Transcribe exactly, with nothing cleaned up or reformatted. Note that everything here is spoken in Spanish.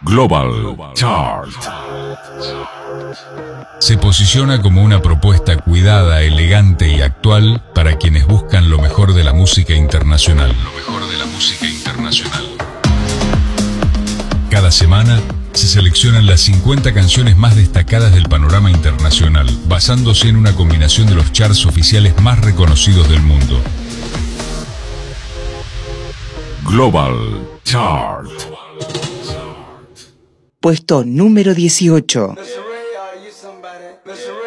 Global Chart. Se posiciona como una propuesta cuidada, elegante y actual para quienes buscan lo mejor de la música internacional. Lo mejor de la música internacional. Cada semana se seleccionan las cincuenta canciones más destacadas del panorama internacional, basándose en una combinación de los charts oficiales más reconocidos del mundo. Global Chart. Puesto número dieciocho. Mister Ray, are you somebody? Mister